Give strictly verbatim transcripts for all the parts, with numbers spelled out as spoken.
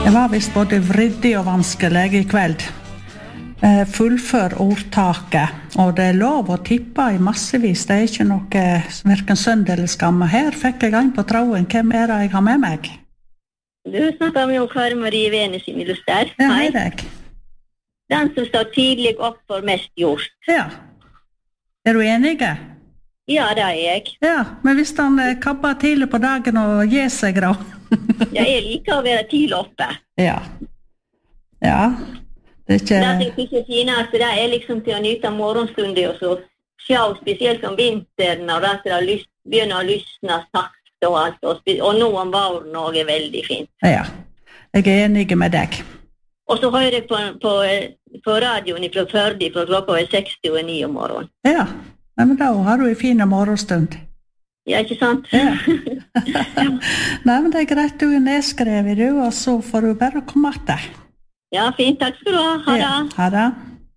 Det var visst både vriddig og vanskelig I kveld. Eh, fullfør ordtaket, og det er lov å tippe I massevis. Det er ikke noe hverken synd eller skamme. Her fikk jeg en på tråden. Hvem er det jeg har med meg? Du snakker med Kari Marie Venes I Miluster. Ja, hei deg. Den som står tidlig opp for mest gjort. Ja. Er du enige? Ja, det er jeg. Ja, men hvis han eh, kabber tidlig på dagen og gir seg da? Ja, jeg liker å være tidlig oppe. Ja. Ja. Det er ikke... Det er ikke finest, det er liksom til å nyte morgenstunder og så se spesielt om vinteren og at det lyst, begynner å lysne sakte og alt. Og, og nå om våren også er veldig fint. Ja, jeg er enig med deg. Og så hører jeg på, på, på radioen fra Førde fra klokka er seksti og ni om morgenen. Ja. Nei, men da har du en fin morgenstund. Ja, ikke sant? Ja. Nei, men det er greit, du er nedskrevet, du, og så får du bare komme etter. Ja, fint, takk skal du ha. Ha det. Ja, ha det.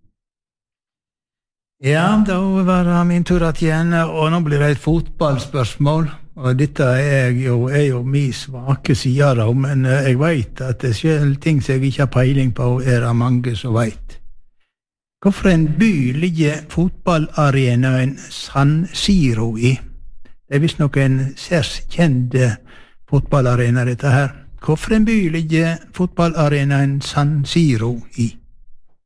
Ja, da var det min tur igjen, og nå blir det et fotballspørsmål. Og dette er jo, er jo min svake side, da, men jeg vet at det skjer ting som jeg ikke har peiling på, er det mange som vet. Hvorfor en by ligger fotballarenaen San Siro I? Det er visst nok en særs kjent fotballarena dette her. Hvorfor en by ligger fotballarenaen San Siro I?